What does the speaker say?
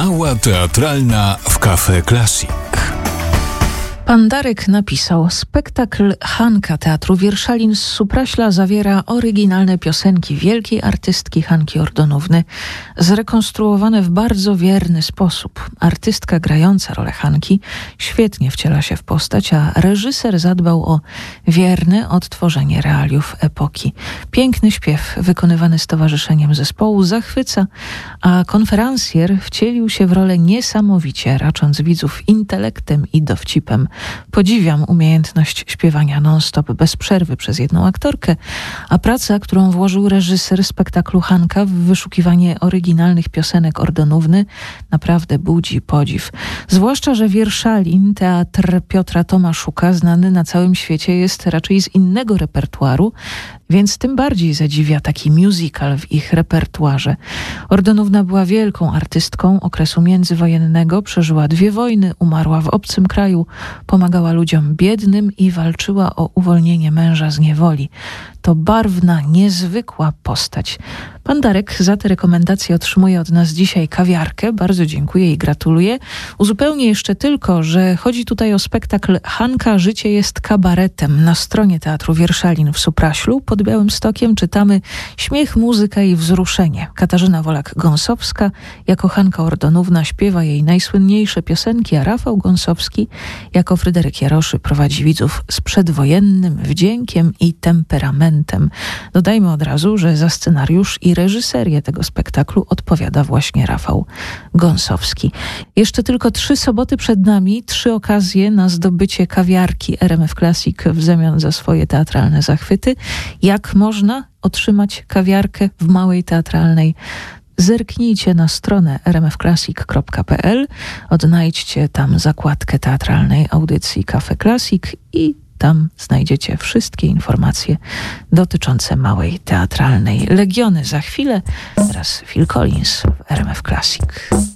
Mała teatralna w Cafe Classic. Pan Darek napisał: spektakl Hanka Teatru Wierszalin z Supraśla zawiera oryginalne piosenki wielkiej artystki Hanki Ordonówny, zrekonstruowane w bardzo wierny sposób. Artystka grająca rolę Hanki świetnie wciela się w postać, a reżyser zadbał o wierne odtworzenie realiów epoki. Piękny śpiew wykonywany z towarzyszeniem zespołu zachwyca, a konferencjer wcielił się w rolę niesamowicie, racząc widzów intelektem i dowcipem. Podziwiam umiejętność śpiewania non-stop bez przerwy przez jedną aktorkę, a praca, którą włożył reżyser spektaklu Hanka w wyszukiwanie oryginalnych piosenek Ordonówny, naprawdę budzi podziw. Zwłaszcza, że Wierszalin, teatr Piotra Tomaszuka, znany na całym świecie, jest raczej z innego repertuaru, więc tym bardziej zadziwia taki musical w ich repertuarze. Ordonówna była wielką artystką okresu międzywojennego, przeżyła 2 wojny, umarła w obcym kraju, pomagała ludziom biednym i walczyła o uwolnienie męża z niewoli. To barwna, niezwykła postać. Pan Darek za te rekomendacje otrzymuje od nas dzisiaj kawiarkę. Bardzo dziękuję i gratuluję. Uzupełnię jeszcze tylko, że chodzi tutaj o spektakl Hanka Życie jest kabaretem. Na stronie Teatru Wierszalin w Supraślu pod Białymstokiem czytamy: śmiech, muzyka i wzruszenie. Katarzyna Wolak-Gąsowska jako Hanka Ordonówna śpiewa jej najsłynniejsze piosenki, a Rafał Gąsowski jako Fryderyk Jaroszy prowadzi widzów z przedwojennym wdziękiem i temperamentem. Dodajmy od razu, że za scenariusz i reżyserię tego spektaklu odpowiada właśnie Rafał Gąsowski. Jeszcze tylko 3 soboty przed nami, 3 okazje na zdobycie kawiarki RMF Classic w zamian za swoje teatralne zachwyty. Jak można otrzymać kawiarkę w Małej Teatralnej? Zerknijcie na stronę rmfclassic.pl, odnajdźcie tam zakładkę teatralnej audycji Cafe Classic i tam znajdziecie wszystkie informacje dotyczące Małej Teatralnej. Legiony za chwilę, teraz Phil Collins w RMF Classic.